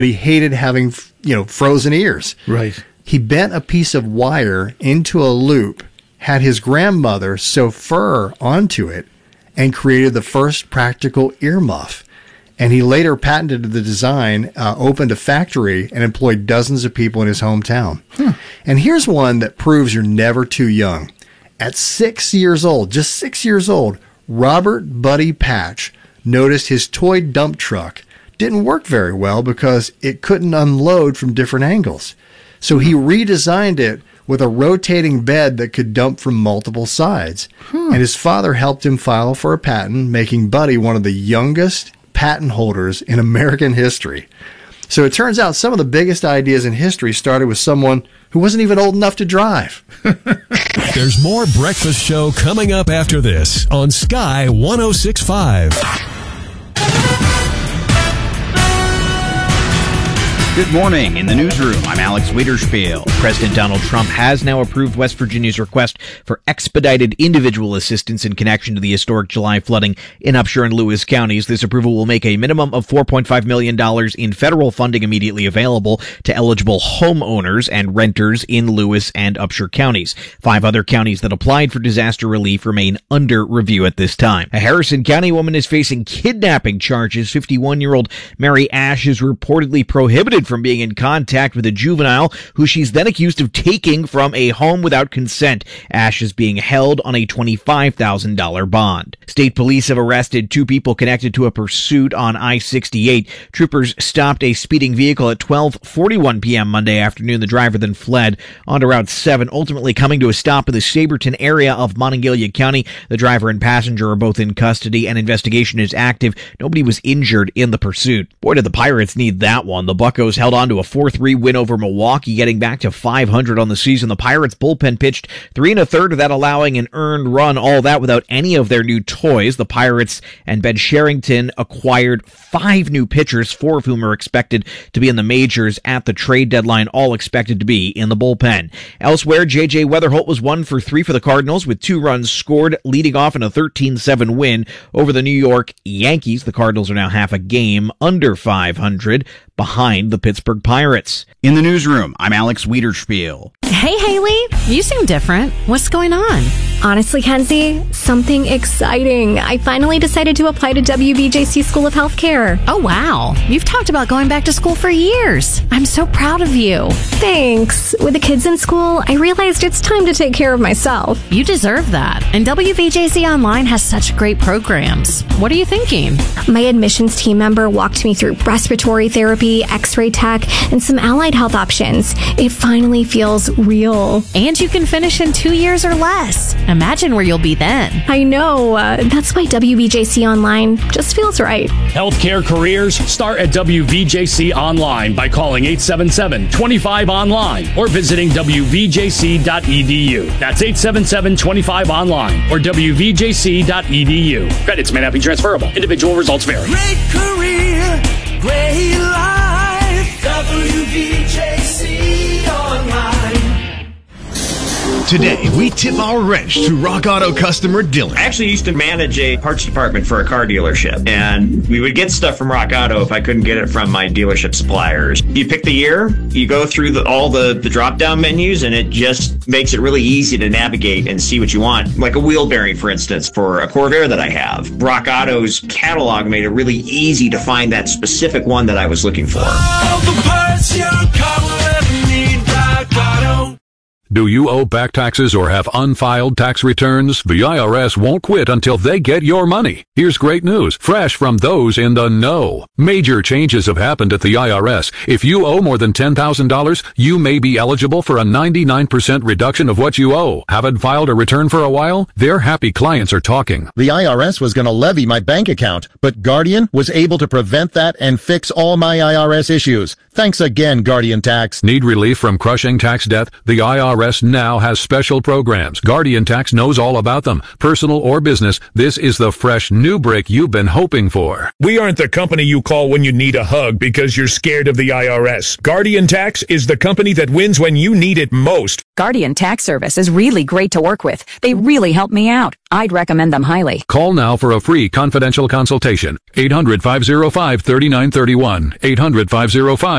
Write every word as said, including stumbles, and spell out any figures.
He hated having, you know, frozen ears. Right. He bent a piece of wire into a loop, had his grandmother sew fur onto it, and created the first practical earmuff. And he later patented the design, uh, opened a factory, and employed dozens of people in his hometown. Hmm. And here's one that proves you're never too young. At six years old, just six years old, Robert Buddy Patch noticed his toy dump truck didn't work very well because it couldn't unload from different angles. So he redesigned it with a rotating bed that could dump from multiple sides. Hmm. And his father helped him file for a patent, making Buddy one of the youngest patent holders in American history. So it turns out some of the biggest ideas in history started with someone who wasn't even old enough to drive. There's more Breakfast Show coming up after this on Sky one oh six point five. Good morning. In the newsroom, I'm Alex Wiederspiel. President Donald Trump has now approved West Virginia's request for expedited individual assistance in connection to the historic July flooding in Upshur and Lewis counties. This approval will make a minimum of four point five million dollars in federal funding immediately available to eligible homeowners and renters in Lewis and Upshur counties. Five other counties that applied for disaster relief remain under review at this time. A Harrison County woman is facing kidnapping charges. fifty-one-year-old Mary Ash is reportedly prohibited from being in contact with a juvenile who she's then accused of taking from a home without consent. Ash is being held on a twenty-five thousand dollars bond. State police have arrested two people connected to a pursuit on I sixty-eight. Troopers stopped a speeding vehicle at twelve forty-one p.m. Monday afternoon. The driver then fled onto Route seven, ultimately coming to a stop in the Saberton area of Monongalia County. The driver and passenger are both in custody. An investigation is active. Nobody was injured in the pursuit. Boy, did the Pirates need that one. The Buccos held on to a four three win over Milwaukee, getting back to five hundred on the season. The Pirates bullpen pitched three and a third of that, allowing an earned run, all that without any of their new toys. The Pirates and Ben Sherrington acquired five new pitchers, four of whom are expected to be in the majors at the trade deadline, all expected to be in the bullpen. Elsewhere, J J Weatherholt was one for three for the Cardinals with two runs scored, leading off in a thirteen seven win over the New York Yankees. The Cardinals are now half a game under five hundred behind the Pittsburgh Pirates. In the newsroom, I'm Alex Wiederspiel. Hey, Haley, you seem different. What's going on? Honestly, Kenzie, something exciting. I finally decided to apply to W V J C School of Healthcare. Oh, wow. You've talked about going back to school for years. I'm so proud of you. Thanks. With the kids in school, I realized it's time to take care of myself. You deserve that. And W V J C Online has such great programs. What are you thinking? My admissions team member walked me through respiratory therapy, x-ray tech, and some allied health options. It finally feels real. And you can finish in two years or less. Imagine where you'll be then. I know. Uh, that's why W V J C Online just feels right. Healthcare careers start at W V J C Online by calling eight seven seven, two five online or visiting w v j c dot e d u. That's eight seven seven, two five online or w v j c dot e d u. Credits may not be transferable. Individual results vary. Great career, great life. W V J C Online. Today, we tip our wrench to Rock Auto customer Dylan. I actually used to manage a parts department for a car dealership, and we would get stuff from Rock Auto if I couldn't get it from my dealership suppliers. You pick the year, you go through the, all the, the drop-down menus, and it just makes it really easy to navigate and see what you want. Like a wheel bearing, for instance, for a Corvair that I have. Rock Auto's catalog made it really easy to find that specific one that I was looking for. All the parts your car will ever need, Rock Auto. Do you owe back taxes or have unfiled tax returns? The I R S won't quit until they get your money. Here's great news, fresh from those in the know. Major changes have happened at the I R S. If you owe more than ten thousand dollars, you may be eligible for a ninety-nine percent reduction of what you owe. Haven't filed a return for a while? Their happy clients are talking. The I R S was going to levy my bank account, but Guardian was able to prevent that and fix all my I R S issues. Thanks again, Guardian Tax. Need relief from crushing tax debt? The I R S R S now has special programs. Guardian Tax knows all about them. Personal or business, this is the fresh new break you've been hoping for. We aren't the company you call when you need a hug because you're scared of the I R S. Guardian Tax is the company that wins when you need it most. Guardian Tax Service is really great to work with. They really helped me out. I'd recommend them highly. Call now for a free confidential consultation. eight hundred, five oh five, three nine three one. eight hundred, five oh five,